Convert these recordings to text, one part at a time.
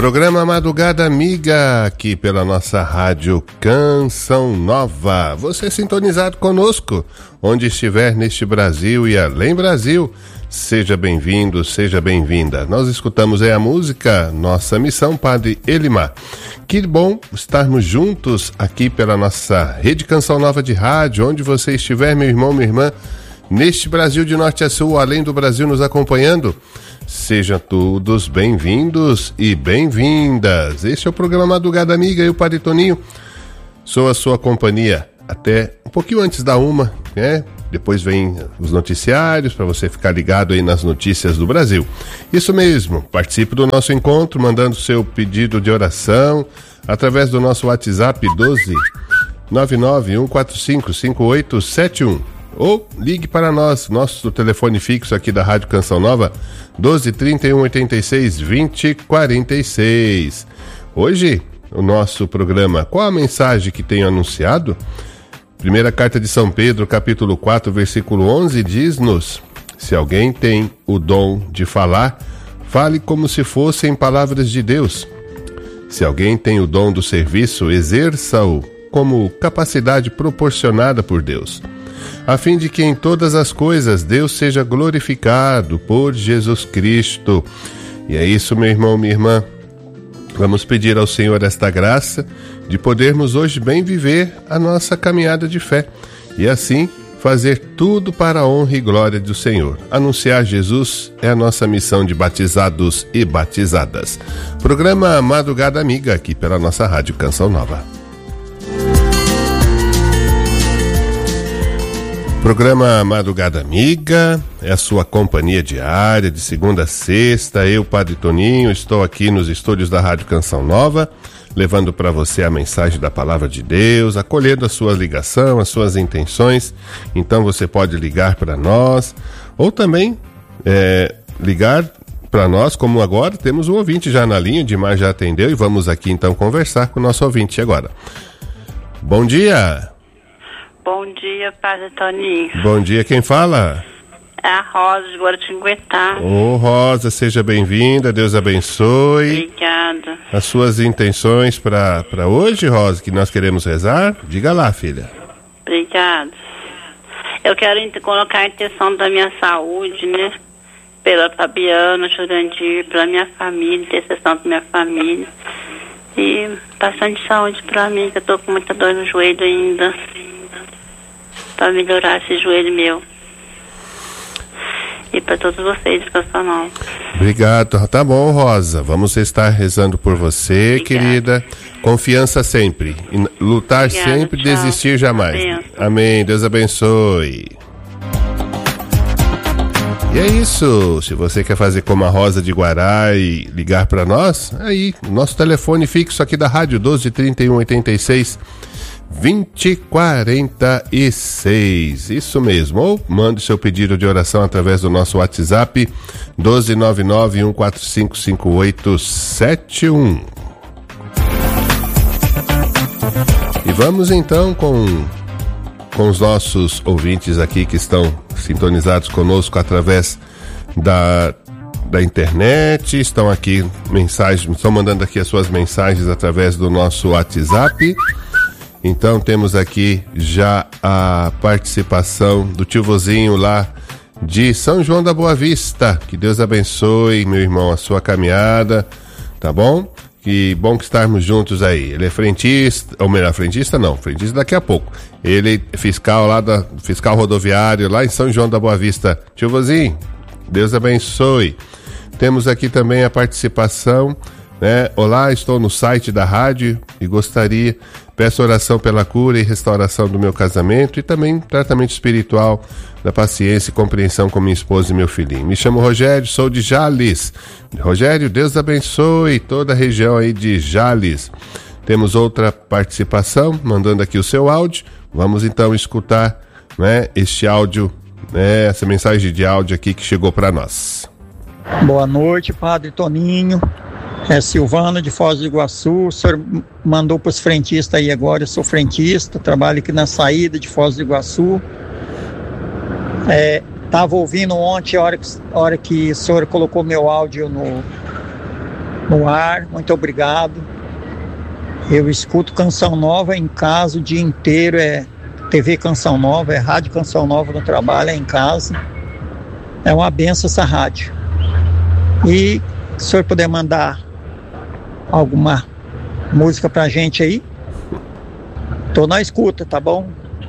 Programa Madrugada Amiga, aqui pela nossa rádio Canção Nova. Você sintonizado conosco, onde estiver neste Brasil e além Brasil. Seja bem-vindo, seja bem-vinda. Nós escutamos aí a música Nossa Missão, Padre Elimar. Que bom estarmos juntos aqui pela nossa rede Canção Nova de rádio, onde você estiver, meu irmão, minha irmã, neste Brasil de norte a sul, além do Brasil, nos acompanhando. Sejam todos bem-vindos e bem-vindas. Este é o programa Madrugada Amiga e o Padre Toninho. Sou a sua companhia até um pouquinho antes da 1, né? Depois vem os noticiários para você ficar ligado aí nas notícias do Brasil. Isso mesmo, participe do nosso encontro mandando seu pedido de oração através do nosso WhatsApp 12 99 145 5871. Ou ligue para nós, nosso telefone fixo aqui da Rádio Canção Nova, 12 31 86 20 46. Hoje, o nosso programa, qual a mensagem que tenho anunciado? Primeira carta de São Pedro, capítulo 4, versículo 11, diz-nos: se alguém tem o dom de falar, fale como se fossem palavras de Deus. Se alguém tem o dom do serviço, exerça-o como capacidade proporcionada por Deus, a fim de que em todas as coisas Deus seja glorificado por Jesus Cristo. E é isso, meu irmão, minha irmã. Vamos pedir ao Senhor esta graça de podermos hoje bem viver a nossa caminhada de fé e assim fazer tudo para a honra e glória do Senhor. Anunciar Jesus é a nossa missão de batizados e batizadas. Programa Madrugada Amiga aqui pela nossa Rádio Canção Nova. Programa Madrugada Amiga é a sua companhia diária de segunda a sexta. Eu, Padre Toninho, estou aqui nos estúdios da Rádio Canção Nova, levando para você a mensagem da Palavra de Deus, acolhendo a sua ligação, as suas intenções. Então você pode ligar para nós, ou também ligar para nós, como agora temos um ouvinte já na linha, o Dimar já atendeu, e vamos aqui então conversar com o nosso ouvinte agora. Bom dia! Bom dia, Padre Toninho. Bom dia, quem fala? É a Rosa de Guaratinguetá. Ô, Rosa, seja bem-vinda, Deus abençoe. Obrigada. As suas intenções para hoje, Rosa, que nós queremos rezar? Diga lá, filha. Obrigada. Eu quero colocar a intenção da minha saúde, né? Pela Fabiana, Jurandir, pela minha família, intercessão da minha família. E bastante saúde para mim, que eu tô com muita dor no joelho ainda. Para melhorar esse joelho meu. E para todos vocês, profissional. Obrigado. Tá bom, Rosa. Vamos estar rezando por você, obrigada, querida. Confiança sempre. Lutar obrigada, sempre, tchau. Desistir jamais. Amém. Deus abençoe. E é isso. Se você quer fazer como a Rosa de Guará e ligar para nós, aí, nosso telefone fixo aqui da rádio, 12 31 86 2046, isso mesmo. Ou mande seu pedido de oração através do nosso WhatsApp 12991455871. E vamos então com os nossos ouvintes aqui que estão sintonizados conosco através da internet, estão aqui estão mandando aqui as suas mensagens através do nosso WhatsApp. Então temos aqui já a participação do tio Vozinho lá de São João da Boa Vista. Que Deus abençoe, meu irmão, a sua caminhada, tá bom? Que bom que estarmos juntos aí. Ele é frentista, ou melhor, frentista daqui a pouco. Ele é fiscal fiscal rodoviário lá em São João da Boa Vista. Tio Vozinho, Deus abençoe. Temos aqui também a participação, né? Olá, estou no site da rádio e peço oração pela cura e restauração do meu casamento e também tratamento espiritual da paciência e compreensão com minha esposa e meu filhinho. Me chamo Rogério, sou de Jales. Rogério, Deus abençoe toda a região aí de Jales. Temos outra participação, mandando aqui o seu áudio. Vamos então escutar, né, este áudio, né, essa mensagem de áudio aqui que chegou para nós. Boa noite, Padre Toninho. É Silvano de Foz do Iguaçu. O senhor mandou para os frentistas aí agora. Eu sou frentista, trabalho aqui na saída de Foz do Iguaçu. Estava ouvindo ontem a hora que o senhor colocou meu áudio no ar, muito obrigado. Eu escuto Canção Nova em casa o dia inteiro, é TV Canção Nova, é Rádio Canção Nova no trabalho, é em casa. É uma benção essa rádio. E se o senhor puder mandar alguma música pra gente aí, tô na escuta, tá bom?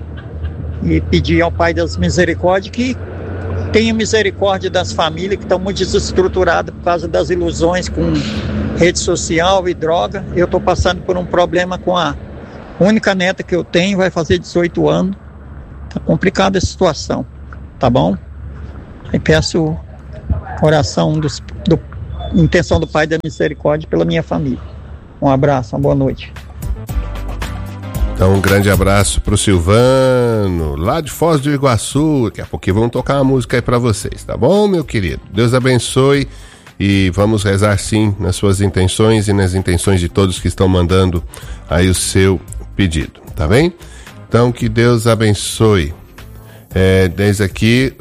E pedir ao Pai das Misericórdias que tenha misericórdia das famílias que estão muito desestruturadas por causa das ilusões com rede social e droga. Eu tô passando por um problema com a única neta que eu tenho, vai fazer 18 anos. Tá complicada a situação, tá bom? E peço oração intenção do Pai da Misericórdia pela minha família. Um abraço, uma boa noite. Então, um grande abraço pro Silvano, lá de Foz do Iguaçu. Daqui a pouquinho vamos tocar uma música aí pra vocês, tá bom, meu querido? Deus abençoe e vamos rezar sim nas suas intenções e nas intenções de todos que estão mandando aí o seu pedido, tá bem? Então, que Deus abençoe. Desde aqui,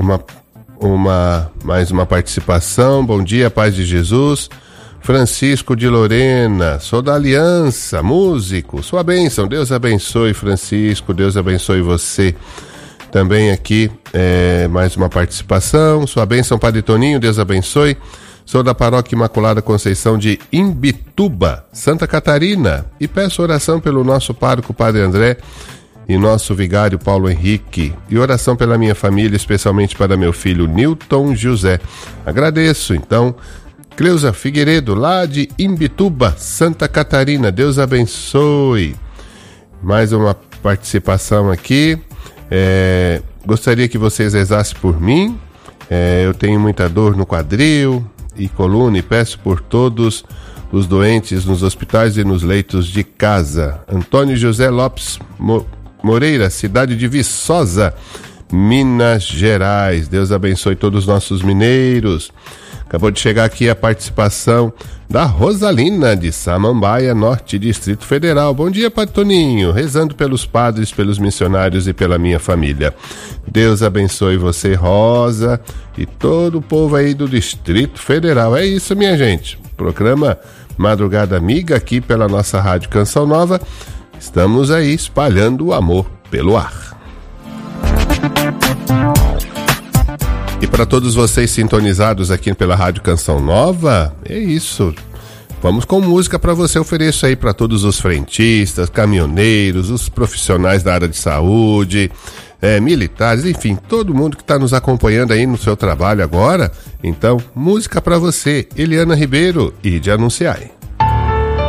mais uma participação. Bom dia, paz de Jesus. Francisco de Lorena, sou da Aliança, músico, sua bênção, Deus abençoe, Francisco, Deus abençoe você. Também aqui, mais uma participação, sua bênção, Padre Toninho, Deus abençoe. Sou da Paróquia Imaculada Conceição de Imbituba, Santa Catarina, e peço oração pelo nosso pároco, Padre André, e nosso vigário Paulo Henrique, e oração pela minha família, especialmente para meu filho Newton José. Agradeço, então, Cleusa Figueiredo, lá de Imbituba, Santa Catarina, Deus abençoe. Mais uma participação aqui, gostaria que vocês rezassem por mim, eu tenho muita dor no quadril e coluna e peço por todos os doentes nos hospitais e nos leitos de casa. Antônio José Lopes Moreira, cidade de Viçosa, Minas Gerais. Deus abençoe todos os nossos mineiros. Acabou de chegar aqui a participação da Rosalina de Samambaia, Norte, Distrito Federal. Bom dia, Padre Toninho. Rezando pelos padres, pelos missionários e pela minha família. Deus abençoe você, Rosa, e todo o povo aí do Distrito Federal. É isso, minha gente. Programa Madrugada Amiga aqui pela nossa Rádio Canção Nova. Estamos aí espalhando o amor pelo ar. E para todos vocês sintonizados aqui pela Rádio Canção Nova, é isso. Vamos com música para você. Ofereço aí para todos os frentistas, caminhoneiros, os profissionais da área de saúde, militares, enfim, todo mundo que está nos acompanhando aí no seu trabalho agora. Então, música para você, Eliana Ribeiro e de Anunciai.